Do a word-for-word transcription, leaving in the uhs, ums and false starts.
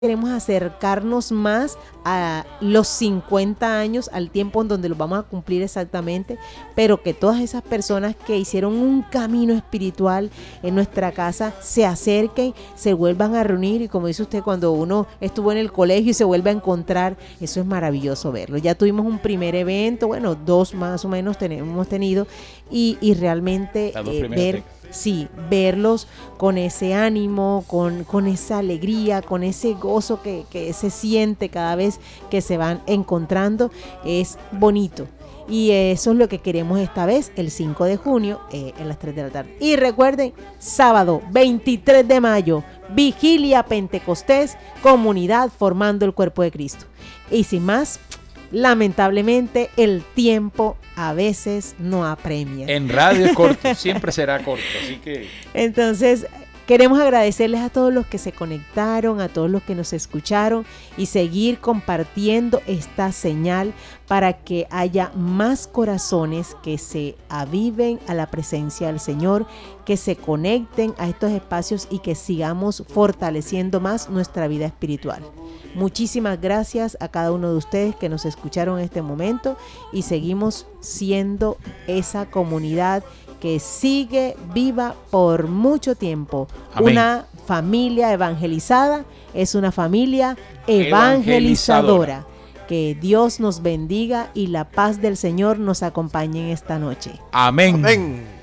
queremos acercarnos más a los cincuenta años, al tiempo en donde los vamos a cumplir exactamente, pero que todas esas personas que hicieron un camino espiritual en nuestra casa se acerquen, se vuelvan a reunir, y como dice usted, cuando uno estuvo en el colegio y se vuelve a encontrar, eso es maravilloso verlo. Ya tuvimos un primer evento, bueno, dos más o menos tenemos, hemos tenido, y, y realmente eh, ver... Sí, verlos con ese ánimo, con, con esa alegría, con ese gozo que, que se siente cada vez que se van encontrando, es bonito. Y eso es lo que queremos esta vez, el cinco de junio, eh, en las tres de la tarde. Y recuerden, sábado veintitrés de mayo, Vigilia Pentecostés, comunidad formando el cuerpo de Cristo. Y sin más, lamentablemente el tiempo a veces no apremia. En radio es corto, siempre será corto, así que... Entonces, queremos agradecerles a todos los que se conectaron, a todos los que nos escucharon, y seguir compartiendo esta señal para que haya más corazones que se aviven a la presencia del Señor, que se conecten a estos espacios y que sigamos fortaleciendo más nuestra vida espiritual. Muchísimas gracias a cada uno de ustedes que nos escucharon en este momento, y seguimos siendo esa comunidad que sigue viva por mucho tiempo. Amén. Una familia evangelizada es una familia evangelizadora. evangelizadora. Que Dios nos bendiga y la paz del Señor nos acompañe en esta noche. Amén. Amén.